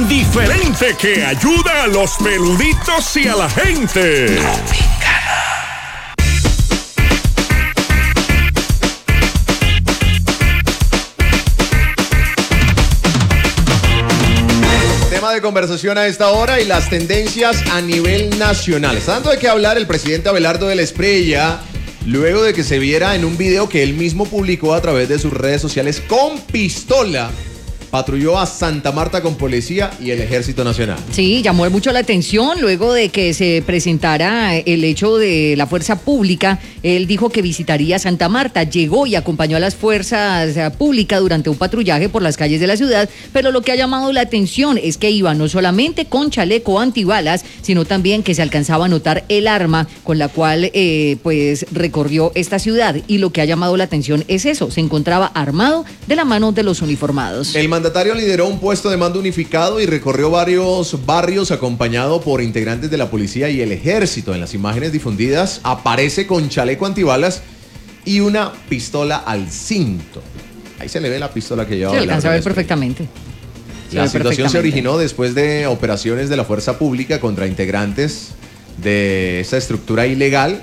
diferente que ayuda a los peluditos y a la gente. De conversación a esta hora y las tendencias a nivel nacional. Está dando de qué hablar el presidente Abelardo de la Espriella, luego de que se viera en un video que él mismo publicó a través de sus redes sociales con pistola. Patrulló a Santa Marta con policía y el Ejército Nacional. Sí, llamó mucho la atención luego de que se presentara el hecho de la fuerza pública. Él dijo que visitaría Santa Marta, llegó y acompañó a las fuerzas públicas durante un patrullaje por las calles de la ciudad, pero lo que ha llamado la atención es que iba no solamente con chaleco antibalas, sino también que se alcanzaba a notar el arma con la cual pues recorrió esta ciudad, y lo que ha llamado la atención es eso, se encontraba armado de la mano de los uniformados. El mandatario lideró un puesto de mando unificado y recorrió varios barrios acompañado por integrantes de la policía y el ejército. En las imágenes difundidas aparece con chaleco antibalas y una pistola al cinto. Ahí se le ve la pistola que llevaba. Se alcanza a ver perfectamente. La situación se originó después de operaciones de la fuerza pública contra integrantes de esta estructura ilegal.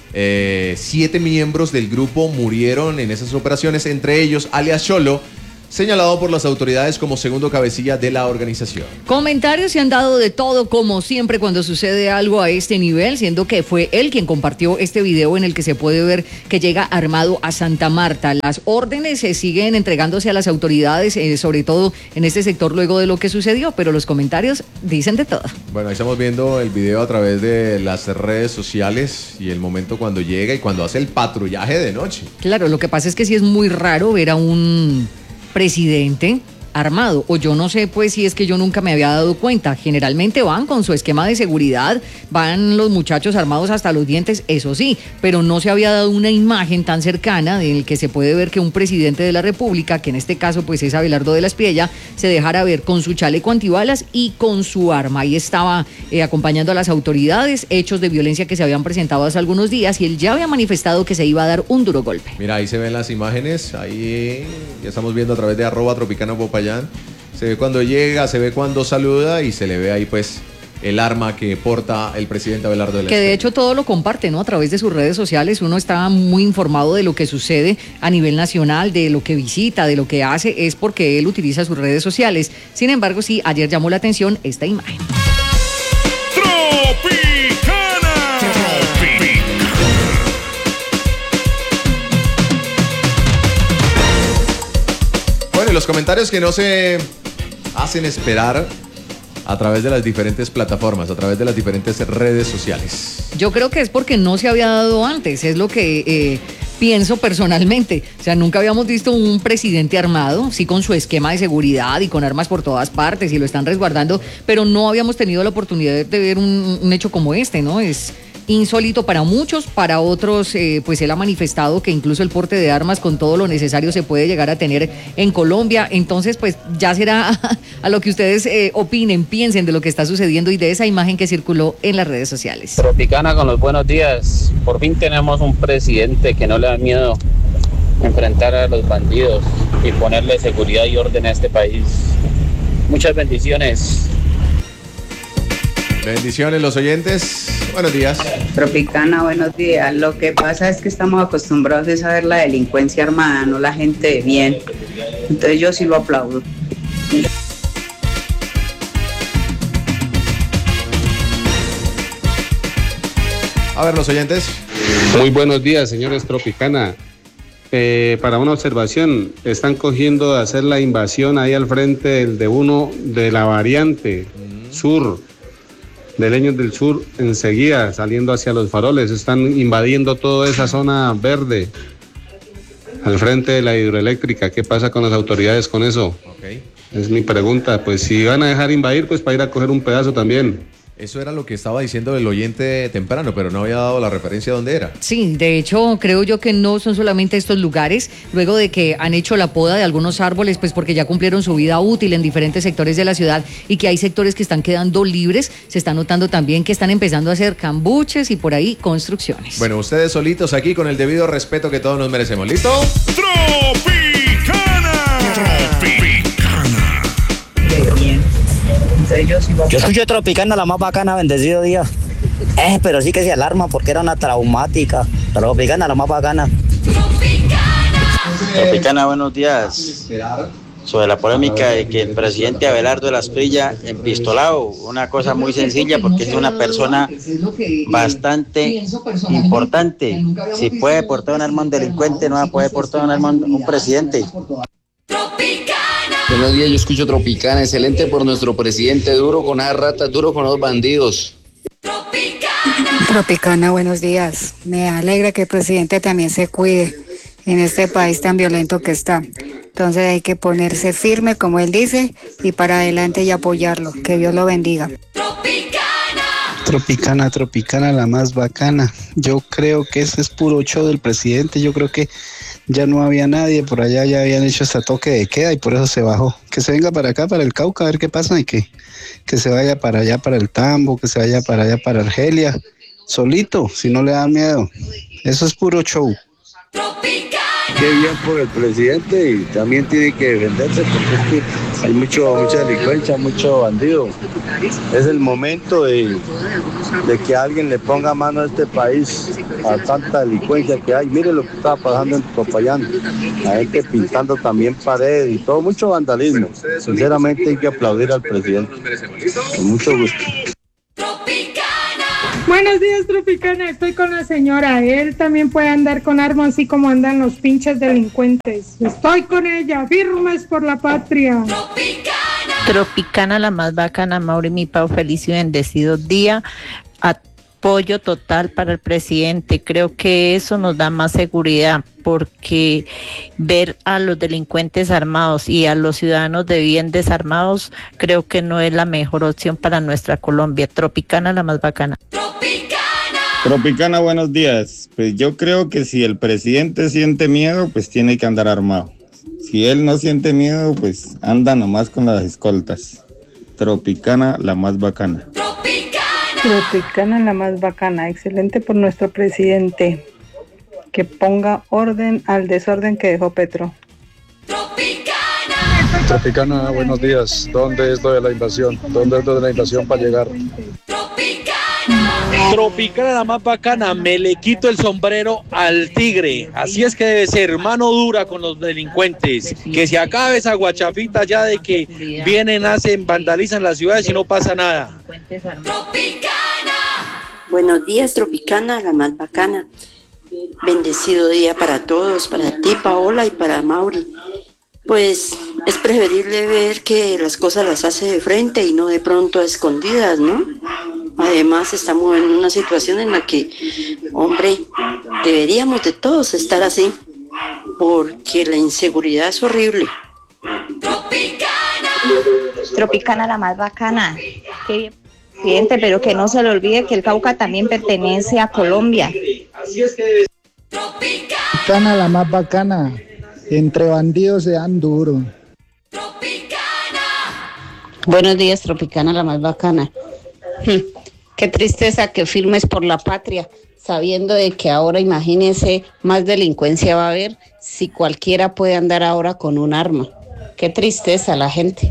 7 miembros del grupo murieron en esas operaciones, entre ellos alias Cholo, señalado por las autoridades como segundo cabecilla de la organización. Comentarios se han dado de todo, como siempre cuando sucede algo a este nivel, siendo que fue él quien compartió este video en el que se puede ver que llega armado a Santa Marta. Las órdenes se siguen entregándose a las autoridades, sobre todo en este sector luego de lo que sucedió, pero los comentarios dicen de todo. Bueno, ahí estamos viendo el video a través de las redes sociales y el momento cuando llega y cuando hace el patrullaje de noche. Claro, lo que pasa es que sí es muy raro ver a un presidente armado, o yo no sé pues si es que yo nunca me había dado cuenta. Generalmente van con su esquema de seguridad, van los muchachos armados hasta los dientes, eso sí, pero no se había dado una imagen tan cercana en el que se puede ver que un presidente de la República, que en este caso pues es Abelardo de la Espriella, se dejara ver con su chaleco antibalas y con su arma. Ahí estaba acompañando a las autoridades, hechos de violencia que se habían presentado hace algunos días, y él ya había manifestado que se iba a dar un duro golpe. Mira, ahí se ven las imágenes, ahí ya estamos viendo a través de @tropicano_popayán. Se ve cuando llega, se ve cuando saluda y se le ve ahí pues el arma que porta el presidente Abelardo de la Espriella. Que de hecho todo lo comparte, ¿no? A través de sus redes sociales uno está muy informado de lo que sucede a nivel nacional, de lo que visita, de lo que hace, es porque él utiliza sus redes sociales. Sin embargo, sí, ayer llamó la atención esta imagen. Bueno, y los comentarios que no se hacen esperar a través de las diferentes plataformas, a través de las diferentes redes sociales. Yo creo que es porque no se había dado antes, es lo que pienso personalmente. O sea, nunca habíamos visto un presidente armado, sí, con su esquema de seguridad y con armas por todas partes y lo están resguardando, pero no habíamos tenido la oportunidad de ver un hecho como este, ¿no? Es insólito para muchos, para otros pues él ha manifestado que incluso el porte de armas con todo lo necesario se puede llegar a tener en Colombia. Entonces pues ya será a lo que ustedes opinen, piensen de lo que está sucediendo y de esa imagen que circuló en las redes sociales. Tropicana con los buenos días. Por fin tenemos un presidente que no le da miedo enfrentar a los bandidos y ponerle seguridad y orden a este país. Muchas bendiciones. Bendiciones los oyentes. Buenos días. Tropicana, buenos días. Lo que pasa es que estamos acostumbrados a ver la delincuencia armada, no la gente de bien. Entonces yo sí lo aplaudo. A ver, los oyentes. Muy buenos días, señores Tropicana. Para una observación, están cogiendo de hacer la invasión ahí al frente del de uno de la variante sur, de Leños del Sur, enseguida saliendo hacia los faroles. Están invadiendo toda esa zona verde al frente de la hidroeléctrica. ¿Qué pasa con las autoridades con eso? Okay. Es mi pregunta. Pues si van a dejar invadir, pues para ir a coger un pedazo también. Eso era lo que estaba diciendo el oyente temprano, pero no había dado la referencia de dónde era. Sí, de hecho, creo yo que no son solamente estos lugares, luego de que han hecho la poda de algunos árboles, pues porque ya cumplieron su vida útil en diferentes sectores de la ciudad y que hay sectores que están quedando libres. Se está notando también que están empezando a hacer cambuches y por ahí construcciones. Bueno, ustedes solitos aquí con el debido respeto que todos nos merecemos. ¿Listo? Tropicana. Tropicana. Entonces yo sí lo Yo escucho Tropicana, la más bacana, bendecido día. Pero sí que se alarma porque era una traumática. Tropicana, la más bacana. Tropicana, buenos días. Sobre la polémica de que el presidente Abelardo de la Esprilla empistolado, una cosa muy sencilla porque es una persona bastante importante. Si puede portar un arma a un delincuente, no va a poder portar un arma a un presidente. Buenos días, yo escucho Tropicana, excelente por nuestro presidente, duro con las ratas, duro con los bandidos. Tropicana, buenos días. Me alegra que el presidente también se cuide en este país tan violento que está. Entonces hay que ponerse firme, como él dice, y para adelante y apoyarlo. Que Dios lo bendiga. Tropicana, la más bacana. Yo creo que ese es puro show del presidente. Yo creo que ya no había nadie. Por allá ya habían hecho hasta toque de queda y por eso se bajó. Que se venga para acá, para el Cauca, a ver qué pasa y que se vaya para allá, para el Tambo, que se vaya para allá, para Argelia. Solito, si no le da miedo. Eso es puro show. Qué bien por el presidente y también tiene que defenderse porque es que hay mucha delincuencia, mucho bandido. Es el momento de que alguien le ponga mano a este país, a tanta delincuencia que hay. Mire lo que estaba pasando en Popayán, la gente pintando también paredes y todo, mucho vandalismo. Sinceramente hay que aplaudir al presidente. Con mucho gusto. Buenos días, Tropicana, estoy con la señora. Él también puede andar con armas así como andan los pinches delincuentes. Estoy con ella, firmes por la patria. Tropicana, la más bacana, Mauri, mi Pau, feliz y bendecido día. Apoyo total para el presidente. Creo que eso nos da más seguridad, porque ver a los delincuentes armados y a los ciudadanos de bien desarmados, creo que no es la mejor opción para nuestra Colombia. Tropicana, la más bacana. Tropicana, buenos días. Pues yo creo que si el presidente siente miedo, pues tiene que andar armado. Si él no siente miedo, pues anda nomás con las escoltas. Tropicana, la más bacana. Tropicana, la más bacana. Excelente por nuestro presidente. Que ponga orden al desorden que dejó Petro. Tropicana, buenos días. ¿Dónde es lo de la invasión? ¿Dónde es lo de la invasión para llegar? Tropicana, la más bacana, me le quito el sombrero al tigre. Así es que debe ser, mano dura con los delincuentes. Que se acabe esa guachafita ya de que vienen, hacen, vandalizan las ciudades y no pasa nada. Buenos días, Tropicana, la más bacana. Bendecido día para todos, para ti, Paola, y para Mauri. Pues es preferible ver que las cosas las hace de frente y no de pronto a escondidas, ¿no? Además estamos en una situación en la que, hombre, deberíamos de todos estar así, porque la inseguridad es horrible. Tropicana, la más bacana. Qué bien, presidente, pero que no se le olvide que el Cauca también pertenece a Colombia. Tropicana, la más bacana. Entre bandidos se dan duro. Buenos días, Tropicana, la más bacana. Qué tristeza que firmes por la patria, sabiendo de que ahora, imagínense, más delincuencia va a haber si cualquiera puede andar ahora con un arma. Qué tristeza la gente.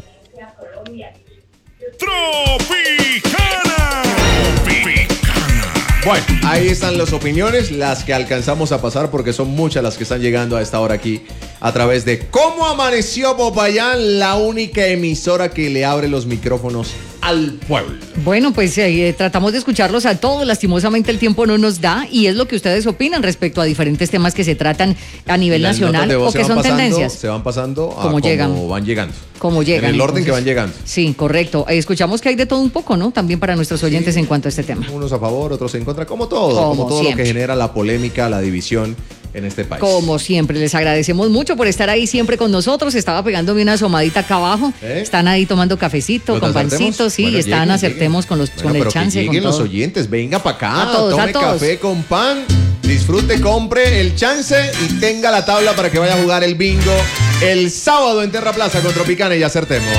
Tropicana. Bueno, ahí están las opiniones, las que alcanzamos a pasar porque son muchas las que están llegando a esta hora aquí a través de Cómo Amaneció Popayán, la única emisora que le abre los micrófonos al pueblo. Bueno, pues tratamos de escucharlos a todos, lastimosamente el tiempo no nos da y es lo que ustedes opinan respecto a diferentes temas que se tratan a nivel nacional o que son tendencias. Se van pasando a como van llegando. Como llegan. En el orden entonces, que van llegando. Sí, correcto. Escuchamos que hay de todo un poco, ¿no? También para nuestros oyentes en cuanto a este tema. Unos a favor, otros en contra, como todo lo que genera la polémica, la división en este país. Como siempre, les agradecemos mucho por estar ahí siempre con nosotros. Estaba pegándome una asomadita acá abajo. Están ahí tomando cafecito con pancitos, sí, bueno, y están acertemos con el chance. Que lleguen los oyentes, venga para acá, tome café con pan, disfrute, compre el chance y tenga la tabla para que vaya a jugar el bingo el sábado en Terra Plaza con Tropicana y acertemos.